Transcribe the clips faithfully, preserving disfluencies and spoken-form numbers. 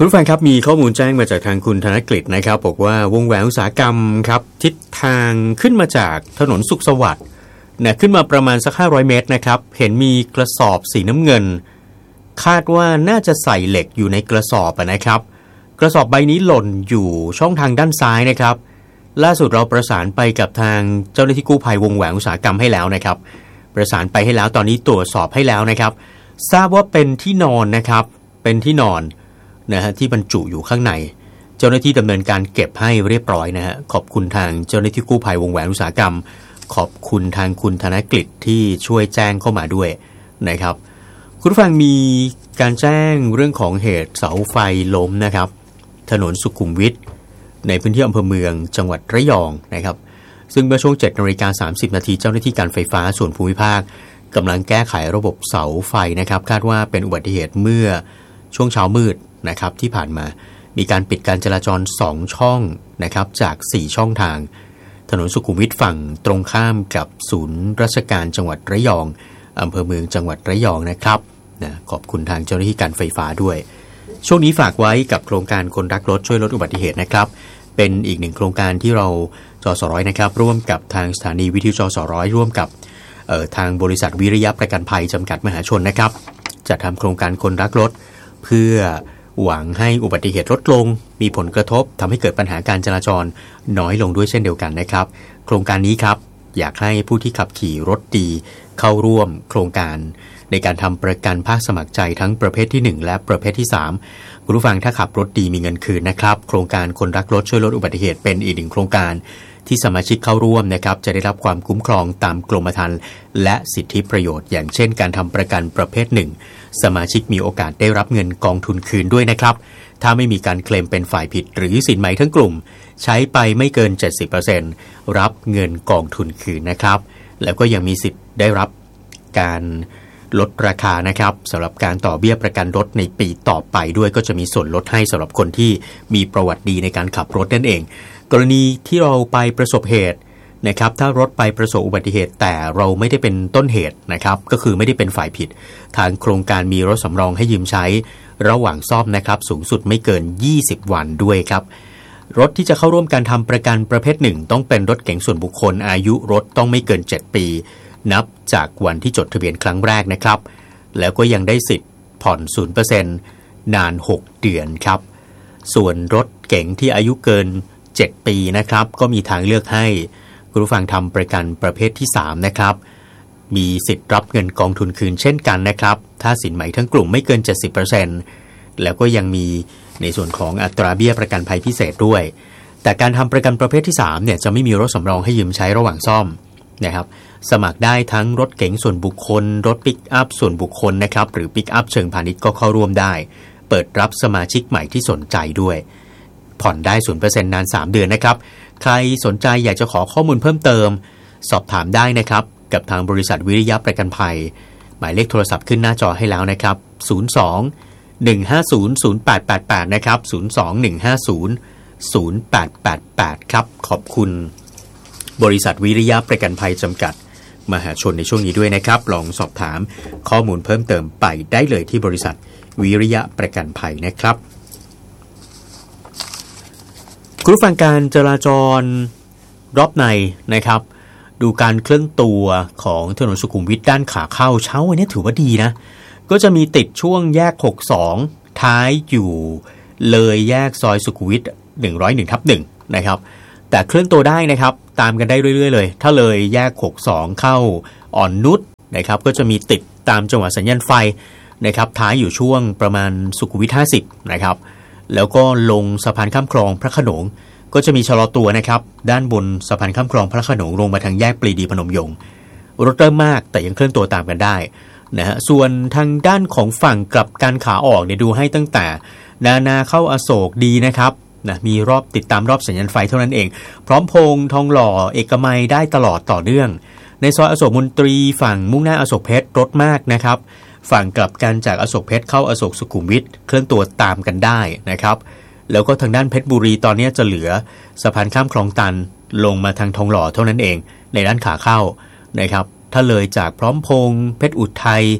คุณผู้ฟังครับมีข้อมูลแจ้งมาจากทางคุณธนกฤษนะครับบอกว่าวงแหวนอุตสาหกรรมครับทิศทางขึ้นมาจากถนนสุขสวัสดิ์นะขึ้นมาประมาณสักห้าร้อยเมตรนะครับเห็นมีกระสอบสีน้ำเงินคาดว่าน่าจะใส่เหล็กอยู่ในกระสอบนะครับกระสอบใบนี้หล่นอยู่ช่องทางด้านซ้ายนะครับล่าสุดเราประสานไปกับทางเจ้าหน้าที่กู้ภัยวงแหวนอุตสาหกรรมให้แล้วนะครับประสานไปให้แล้วตอนนี้ตรวจสอบให้แล้วนะครับทราบว่าเป็นที่นอนนะครับเป็นที่นอนนะฮะที่บรรจุอยู่ข้างในเจ้าหน้าที่ดำเนินการเก็บให้เรียบร้อยนะฮะขอบคุณทางเจ้าหน้าที่กู้ภัยวงแหวนอุตสาหกรรมขอบคุณทางคุณธนกฤษที่ช่วยแจ้งเข้ามาด้วยนะครับคุณผู้ฟังมีการแจ้งเรื่องของเหตุเสาไฟล้มนะครับถนนสุขุมวิทในพื้นที่อำเภอเมืองจังหวัดระยองนะครับซึ่งเมื่อช่วง เจ็ดนาฬิกาสามสิบนาทีเจ้าหน้าที่การไฟฟ้าส่วนภูมิภาคกำลังแก้ไขระบบเสาไฟนะครับคาดว่าเป็นอุบัติเหตุเมื่อช่วงเช้ามืดนะครับที่ผ่านมามีการปิดการจราจรสองช่องนะครับจากสี่ช่องทางถนนสุขุมวิทฝั่งตรงข้ามกับศูนย์ราชการจังหวัดระยองอำเภอเมืองจังหวัดระยองนะครับนะขอบคุณทางเจ้าหน้าที่การไฟฟ้าด้วยช่วงนี้ฝากไว้กับโครงการคนรักรถช่วยลดอุบัติเหตุนะครับเป็นอีกหนึ่งโครงการที่เราจสร้อยนะครับร่วมกับทางสถานีวิทยุจสร้อยร่วมกับเอ่อทางบริษัทวิริยะประกันภัยจำกัดมหาชนนะครับจะทำโครงการคนรักรถเพื่อหวังให้อุบัติเหตุลดลงมีผลกระทบทำให้เกิดปัญหาการจราจรน้อยลงด้วยเช่นเดียวกันนะครับโครงการนี้ครับอยากให้ผู้ที่ขับขี่รถดีเข้าร่วมโครงการในการทำประกันภาคสมัครใจทั้งประเภทที่หนึ่งและประเภทที่สามคุณผู้ฟังถ้าขับรถดีมีเงินคืนนะครับโครงการคนรักรถช่วยลดอุบัติเหตุเป็นอีกหนึ่งโครงการที่สมาชิกเข้าร่วมนะครับจะได้รับความคุ้มครองตามกรมธรรม์และสิทธิประโยชน์อย่างเช่นการทำประกันประเภทหนึ่งสมาชิกมีโอกาสได้รับเงินกองทุนคืนด้วยนะครับถ้าไม่มีการเคลมเป็นฝ่ายผิดหรือสินไหมทั้งกลุ่มใช้ไปไม่เกิน เจ็ดสิบเปอร์เซ็นต์ รับเงินกองทุนคืนนะครับแล้วก็ยังมีสิทธิ์ได้รับการลดราคานะครับสำหรับการต่อเบี้ยประกันรถในปีต่อไปด้วยก็จะมีส่วนลดให้สำหรับคนที่มีประวัติดีในการขับรถนั่นเองกรณีที่เราไปประสบเหตุนะครับถ้ารถไปประสบอุบัติเหตุแต่เราไม่ได้เป็นต้นเหตุนะครับก็คือไม่ได้เป็นฝ่ายผิดทางโครงการมีรถสำรองให้ยืมใช้ระหว่างซ่อมนะครับสูงสุดไม่เกินยี่สิบวันด้วยครับรถที่จะเข้าร่วมการทำประกันประเภทหนึ่งต้องเป็นรถเก๋งส่วนบุคคลอายุรถต้องไม่เกินเจ็ดปีนับจากวันที่จดทะเบียนครั้งแรกนะครับแล้วก็ยังได้สิทธิ์ผ่อน ศูนย์เปอร์เซ็นต์ นานหกเดือนครับส่วนรถเก๋งที่อายุเกินเจ็ดปีนะครับก็มีทางเลือกให้คุณผู้ฟังทำประกันประเภทที่สามนะครับมีสิทธิ์รับเงินกองทุนคืนเช่นกันนะครับถ้าสินไหมทั้งกลุ่มไม่เกิน เจ็ดสิบเปอร์เซ็นต์ แล้วก็ยังมีในส่วนของอัตราเบี้ยประกันภัยพิเศษด้วยแต่การทำประกันประเภทที่สามเนี่ยจะไม่มีรถสำรองให้ยืมใช้ระหว่างซ่อมนะครับสมัครได้ทั้งรถเก๋งส่วนบุคคลรถปิกอัพส่วนบุคคลนะครับหรือปิกอัพเชิงพาณิชย์ก็เข้าร่วมได้เปิดรับสมาชิกใหม่ที่สนใจด้วยผ่อนได้ ศูนย์เปอร์เซ็นต์ นานสามเดือนนะครับใครสนใจอยากจะขอข้อมูลเพิ่มเติมสอบถามได้นะครับกับทางบริษัทวิริยะประกันภัยหมายเลขโทรศัพท์ขึ้นหน้าจอให้แล้วนะครับศูนย์ สอง หนึ่ง ห้า ศูนย์ ศูนย์ แปด แปด แปดนะครับศูนย์ สอง หนึ่ง ห้า ศูนย์ ศูนย์ แปด แปด แปดครับขอบคุณบริษัทวิริยะประกันภัยจำกัดมหาชนในช่วงนี้ด้วยนะครับลองสอบถามข้อมูลเพิ่มเติมไปได้เลยที่บริษัทวิริยะประกันภัยนะครับคุณผู้ฟังการจราจรรอบในนะครับดูการเคลื่อนตัวของถนนสุขุมวิทด้านขาเข้าเช้าวันนี้ถือว่าดีนะก็จะมีติดช่วงแยกหกสิบสองท้ายอยู่เลยแยกซอยสุขุมวิทหนึ่งศูนย์หนึ่งทับหนึ่งนะครับแต่เคลื่อนตัวได้นะครับตามกันได้เรื่อยๆเลยถ้าเลยแยกหกสิบสองเข้าอ่อนนุชนะครับก็จะมีติดตามจังหวะสัญญาณไฟนะครับท้ายอยู่ช่วงประมาณสุขุมวิทห้าสิบนะครับแล้วก็ลงสะพานข้ามคลองพระโขนงก็จะมีชะลอตัวนะครับด้านบนสะพานข้ามคลองพระโขนงลงมาทางแยกปรีดีพนมยงค์รถเริ่มมากแต่ยังเคลื่อนตัวตามกันได้นะฮะส่วนทางด้านของฝั่งกลับการขาออกเนี่ยดูให้ตั้งแต่นานาเข้าอโศกดีนะครับนะมีรอบติดตามรอบสัญญาณไฟเท่านั้นเองพร้อมพงษ์ทองหล่อเอกมัยได้ตลอดต่อเนื่องในซอยอโศกมนตรีฝั่งมุ่งหน้าอโศกเพชรรถมากนะครับฝั่งกลับกันจากอโศกเพชรเข้าอโศกสุขุมวิทเคลื่อนตัวตามกันได้นะครับแล้วก็ทางด้านเพชรบุรีตอนนี้จะเหลือสะพานข้ามคลองตันลงมาทางทองหล่อเท่านั้นเองในด้านขาเข้านะครับถ้าเลยจากพร้อมพงษ์เพชรอุทัย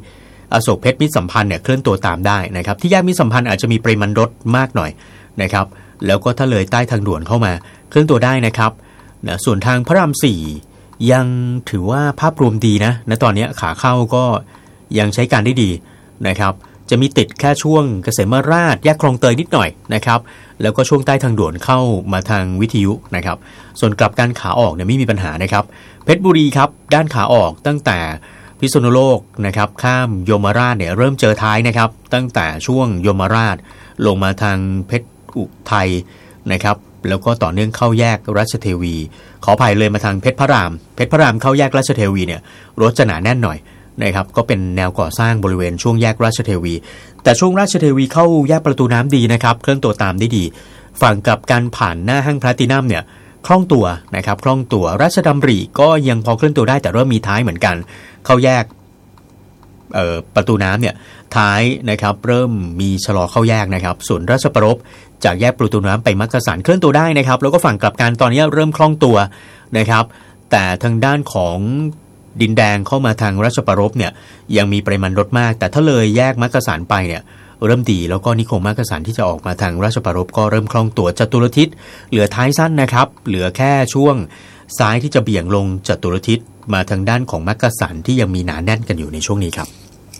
อโศกเพชรมิตรสัมพันธ์เนี่ยเคลื่อนตัวตามได้นะครับที่แยกมิตรสัมพันธ์อาจจะมีปริมาณรถมากหน่อยนะครับแล้วก็ถ้าเลยใต้ทางด่วนเข้ามาเคลื่อนตัวได้นะครับนะส่วนทางพระรามสี่ยังถือว่าภาพรวมดีนะณตอนนี้ขาเข้าก็ยังใช้การได้ดีนะครับจะมีติดแค่ช่วงเกษมราษฎร์แยกคลองเตยนิดหน่อยนะครับแล้วก็ช่วงใต้ทางด่วนเข้ามาทางวิทยุนะครับส่วนกลับการขาออกเนี่ยไม่มีปัญหานะครับเพชรบุรีครับด้านขาออกตั้งแต่พิษณุโลกนะครับข้ามยมราชเนี่ยเริ่มเจอท้ายนะครับตั้งแต่ช่วงยมราชลงมาทางเพชรอุทัยนะครับแล้วก็ต่อเนื่องเข้าแยกราชเทวีขออภัยเลยมาทางเพชรพระรามเพชรพระรามเข้าแยกราชเทวีเนี่ยรถจะหนาแน่นหน่อยนะครับก็เป็นแนวก่อสร้างบริเวณช่วงแยกราชเทวีแต่ช่วงราชเทวีเข้าแยกประตูน้ำดีนะครับเคลื่อนตัวตามได้ดีฝั่งกับการผ่านหน้าห้างแพลตินัมเนี่ยคล่องตัวนะครับคล่องตัวราชดำริก็ยังพอเคลื่อนตัวได้แต่เริ่มมีท้ายเหมือนกันเข้าแยกประตูน้ำเนี่ยท้ายนะครับเริ่มมีชะลอเข้าแยกนะครับส่วนราชประรบจากแยกประตูน้ำไปมักกะสันเคลื่อนตัวได้นะครับแล้วก็ฝั่งกลับกันตอนนี้เริ่มคล่องตัวนะครับแต่ทางด้านของดินแดงเข้ามาทางราชประรบเนี่ยยังมีปริมาณรถมากแต่ถ้าเลยแยกมักกะสันไปเนี่ยเริ่มดีแล้วก็นิคมมักกะสันที่จะออกมาทางราชประรบก็เริ่มคล่องตัวจตุรทิศเหลือท้ายสั้นนะครับเหลือแค่ช่วงซ้ายที่จะเบี่ยงลงจตุรทิศมาทางด้านของมักกะสันที่ยังมีหนาแน่นกันอยู่ในช่วงนี้ครับ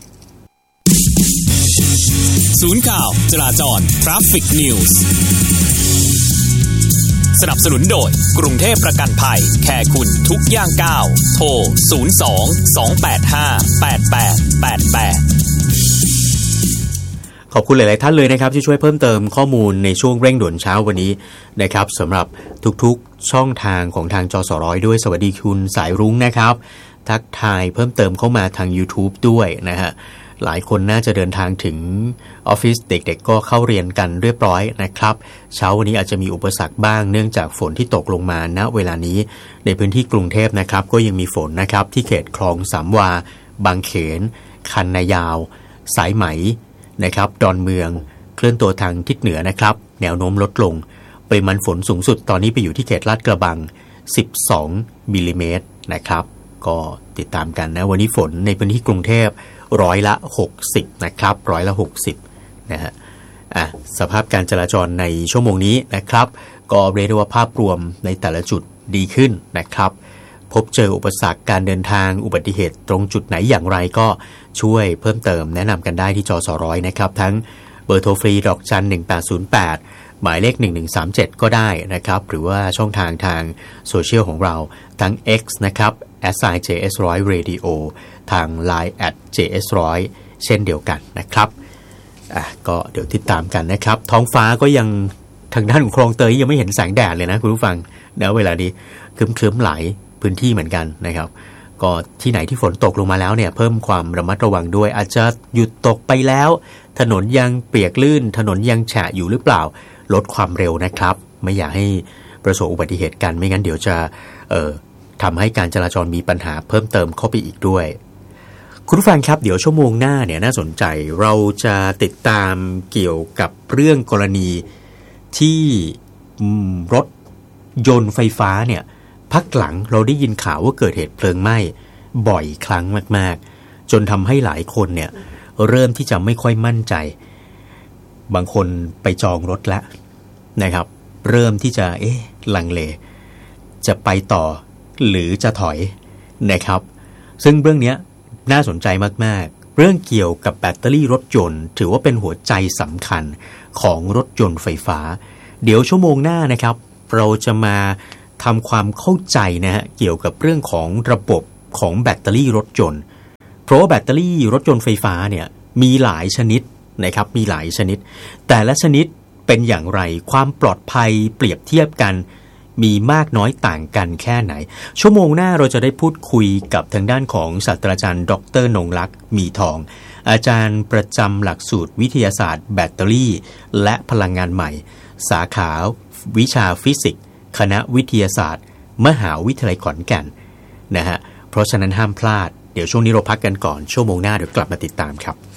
ศูนย์ข่าวจราจร Traffic News สนับสนุนโดยกรุงเทพประกันภัยแค่คุณทุกย่างก้าวโทรศูนย์ สอง สอง แปด ห้า แปด แปด แปด แปดขอบคุณหลายๆท่านเลยนะครับที่ช่วยเพิ่มเติมข้อมูลในช่วงเร่งด่วนเช้าวันนี้นะครับสำหรับทุกๆช่องทางของทางจสร้อยด้วยสวัสดีคุณสายรุ้งนะครับทักทายเพิ่มเติมเข้ามาทาง YouTube ด้วยนะฮะหลายคนน่าจะเดินทางถึงออฟฟิศเด็กๆก็เข้าเรียนกันเรียบร้อยนะครับเช้าวันนี้อาจจะมีอุปสรรคบ้างเนื่องจากฝนที่ตกลงมาณเวลานี้ในพื้นที่กรุงเทพนะครับก็ยังมีฝนนะครับที่เขตคลองสามวาบางเขนคันนายาวสายไหมนะครับดอนเมืองเคลื่อนตัวทางทิศเหนือนะครับแนวโน้มลดลงปริมาณฝนสูงสุดตอนนี้ไปอยู่ที่เขตลาดกระบังสิบสองมิลลิเมตรนะครับก็ติดตามกันนะวันนี้ฝนในพื้นที่กรุงเทพร้อยละหกสิบนะครับร้อยละหกสิบนะฮะอ่ะสภาพการจราจรในชั่วโมงนี้นะครับก็เรียกได้ว่าภาพรวมในแต่ละจุดดีขึ้นนะครับพบเจออุปสรรคการเดินทางอุบัติเหตุตรงจุดไหนอย่างไรก็ช่วยเพิ่มเติมแนะนำกันได้ที่จสร้อยนะครับทั้งเบอร์โทรฟรีดอกจันหนึ่งแปดศูนย์แปดหมายเลขหนึ่งหนึ่งสามเจ็ดก็ได้นะครับหรือว่าช่องทางทางโซเชียลของเราทั้ง X นะครับ แอท ไซน์ เจ เอส หนึ่งร้อย Radio ทาง ไลน์ แอท เจ เอส หนึ่งร้อย เช่นเดียวกันนะครับอ่ะก็เดี๋ยวติดตามกันนะครับท้องฟ้าก็ยังทางด้านของคลองเตยยังไม่เห็นแสงแดดเลยนะคุณผู้ฟังนะเวลานี้ครึ้มๆหลายพื้นที่เหมือนกันนะครับก็ที่ไหนที่ฝนตกลงมาแล้วเนี่ยเพิ่มความระมัดระวังด้วยอาจจะหยุดตกไปแล้วถนนยังเปียกลื่นถนนยังแฉะอยู่หรือเปล่าลดความเร็วนะครับไม่อยากให้ประสบอุบัติเหตุกันไม่งั้นเดี๋ยวจะเอ่อทำให้การจราจรมีปัญหาเพิ่มเติมเข้าไปอีกด้วยคุณผู้ฟังครับเดี๋ยวชั่วโมงหน้าเนี่ยน่าสนใจเราจะติดตามเกี่ยวกับเรื่องกรณีที่รถยนต์ไฟฟ้าเนี่ยพักหลังเราได้ยินข่าวว่าเกิดเหตุเพลิงไหม้บ่อยครั้งมากๆจนทำให้หลายคนเนี่ยเริ่มที่จะไม่ค่อยมั่นใจบางคนไปจองรถแล้วนะครับเริ่มที่จะเอ๊ะลังเลจะไปต่อหรือจะถอยนะครับซึ่งเรื่องนี้น่าสนใจมากๆเรื่องเกี่ยวกับแบตเตอรี่รถยนต์ถือว่าเป็นหัวใจสำคัญของรถยนต์ไฟฟ้าเดี๋ยวชั่วโมงหน้านะครับเราจะมาทำความเข้าใจนะฮะเกี่ยวกับเรื่องของระบบของแบตเตอรี่รถยนต์เพราะว่าแบตเตอรี่รถยนต์ไฟฟ้าเนี่ยมีหลายชนิดนะครับมีหลายชนิดแต่ละชนิดเป็นอย่างไรความปลอดภัยเปรียบเทียบกันมีมากน้อยต่างกันแค่ไหนชั่วโมงหน้าเราจะได้พูดคุยกับทางด้านของศาสตราจารย์ดร.นงลักษณ์มีทองอาจารย์ประจำหลักสูตรวิทยาศาสตร์แบตเตอรี่และพลังงานใหม่สาขาวิชาฟิสิกส์คณะวิทยาศาสตร์มหาวิทยาลัยขอนแก่นนะฮะเพราะฉะนั้นห้ามพลาดเดี๋ยวช่วงนี้เราพักกันก่อนชั่วโมงหน้าเดี๋ยวกลับมาติดตามครับ